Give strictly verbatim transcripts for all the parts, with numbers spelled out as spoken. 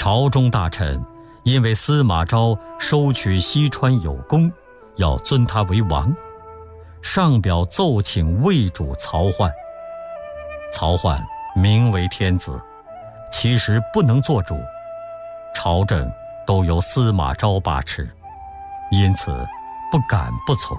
朝中大臣因为司马昭收取西川有功，要尊他为王，上表奏请魏主曹奂。曹奂名为天子，其实不能做主，朝政都由司马昭把持，因此不敢不从。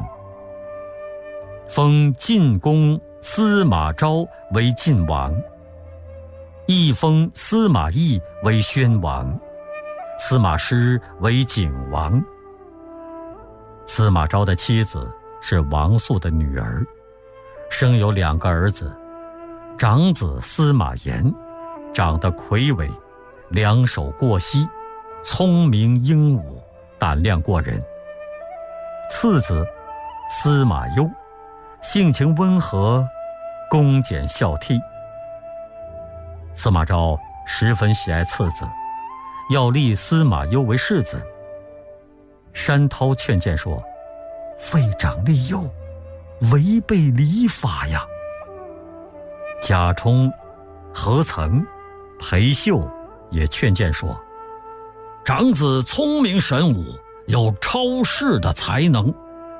封晋公司马昭为晋王，亦封司马懿为宣王，司马师为景王。司马昭的妻子是王肃的女儿，生有两个儿子，长子司马炎长得魁伟，两手过膝，聪明英武，胆量过人。次子司马攸性情温和，恭俭孝悌。司马昭十分喜爱次子，要立司马攸为世子。山涛劝谏说：废长立幼，违背礼法呀。贾充、何曾、裴秀也劝谏说：长子聪明神武，有超世的才能。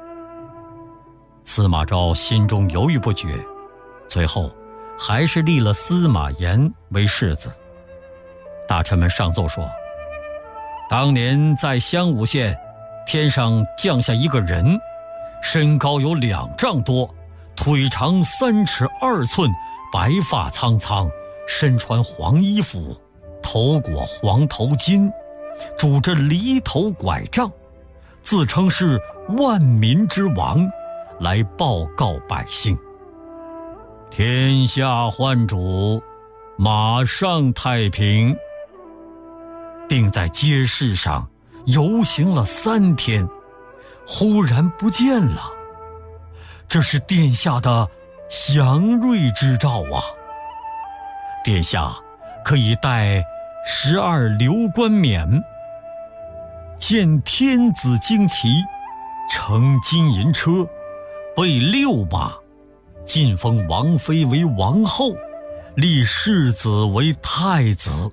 司马昭心中犹豫不决，最后还是立了司马炎为世子。大臣们上奏说：当年在襄武县，天上降下一个人，身高有两丈多，腿长三尺二寸，白发苍苍，身穿黄衣服，头裹黄头巾，拄着犁头拐杖，自称是万民之王，来报告百姓。天下换主，马上太平，并在街市上游行了三天，忽然不见了。这是殿下的祥瑞之兆啊！殿下可以带十二流冠冕，见天子旌旗，乘金银车，备六马，晋封王妃为王后，立世子为太子。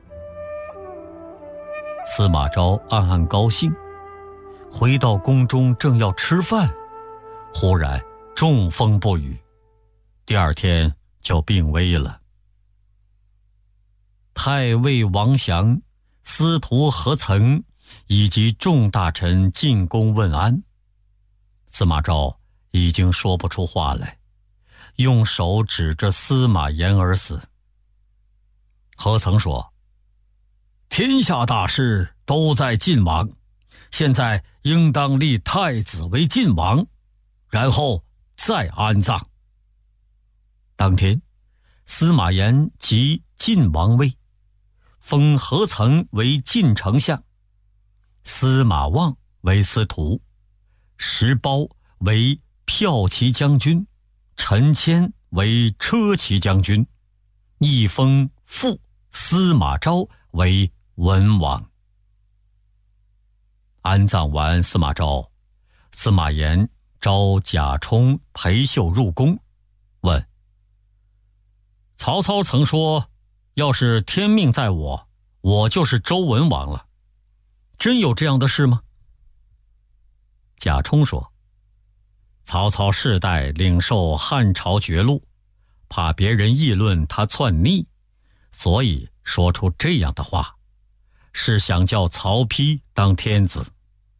司马昭暗暗高兴，回到宫中正要吃饭，忽然中风不语，第二天就病危了。太尉王祥、司徒何曾以及众大臣进宫问安，司马昭已经说不出话来，用手指着司马炎而死。何曾说：天下大事都在晋王，现在应当立太子为晋王，然后再安葬。当天，司马炎即晋王位，封何曾为晋丞相，司马望为司徒，石苞为骠骑将军，陈谦为车骑将军，一封父司马昭为文王。安葬完司马昭，司马炎召贾充、裴秀入宫，问：曹操曾说，要是天命在我，我就是周文王了，真有这样的事吗？贾充说：曹操世代领受汉朝爵禄，怕别人议论他篡逆，所以说出这样的话，是想叫曹丕当天子。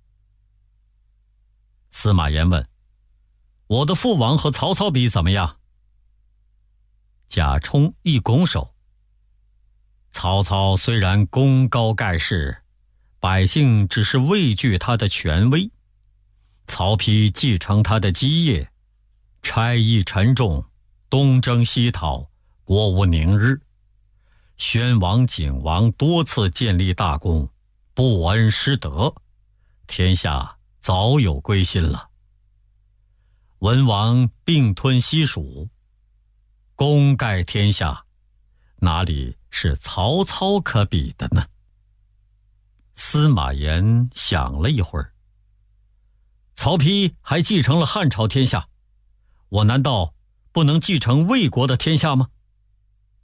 司马炎问：我的父王和曹操比怎么样？贾充一拱手：曹操虽然功高盖世，百姓只是畏惧他的权威，曹丕继承他的基业，差役沉重，东征西讨，国无宁日。宣王、景王多次建立大功，不恩失德，天下早有归心了。文王并吞西蜀，功盖天下，哪里是曹操可比的呢？司马炎想了一会儿：曹丕还继承了汉朝天下，我难道不能继承魏国的天下吗？